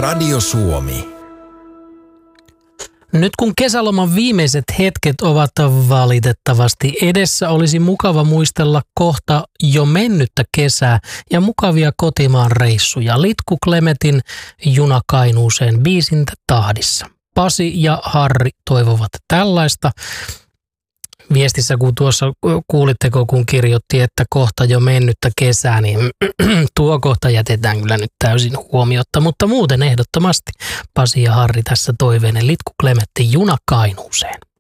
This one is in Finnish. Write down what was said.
Radio Suomi. Nyt kun kesäloman viimeiset hetket ovat valitettavasti edessä, olisi mukava muistella kohta jo mennyttä kesää ja mukavia kotimaan reissuja. Litku Klemetin Juna Kainuuseen biisin tahdissa. Pasi ja Harri toivovat tällaista. Viestissä, kun tuossa kuulitteko, kun kirjoitti, että kohta jo mennyttä kesää, niin tuo kohta jätetään kyllä nyt täysin huomiotta. Mutta muuten ehdottomasti Pasi ja Harri tässä toiveinen Litku Klemetti Juna Kainuuseen.